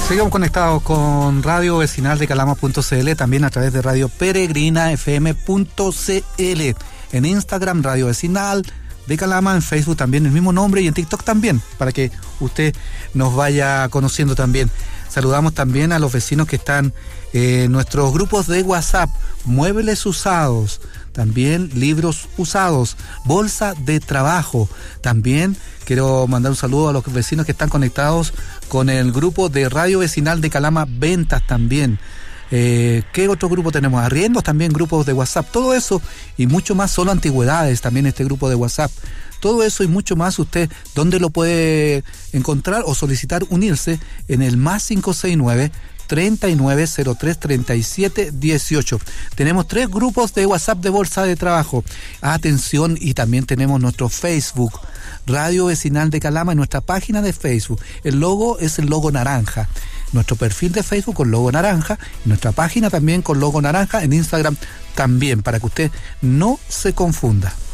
Seguimos conectados con Radio Vecinal de Calama.cl, también a través de Radio Peregrina FM.cl, en Instagram Radio Vecinal de Calama, en Facebook también el mismo nombre y en TikTok también, para que usted nos vaya conociendo también. Saludamos también a los vecinos que están en nuestros grupos de WhatsApp, muebles usados, también libros usados, bolsa de trabajo. También quiero mandar un saludo a los vecinos que están conectados con el grupo de Radio Vecinal de Calama, ventas también. ¿Qué otro grupo tenemos? Arriendos también, grupos de WhatsApp, todo eso y mucho más, solo antigüedades también este grupo de WhatsApp. Todo eso y mucho más, usted, ¿dónde lo puede encontrar o solicitar unirse? En el +569 3903 3718. Tenemos 3 grupos de WhatsApp de bolsa de trabajo. Atención, y también tenemos nuestro Facebook, Radio Vecinal de Calama, en nuestra página de Facebook. El logo es el logo naranja. Nuestro perfil de Facebook con logo naranja, nuestra página también con logo naranja, en Instagram también, para que usted no se confunda.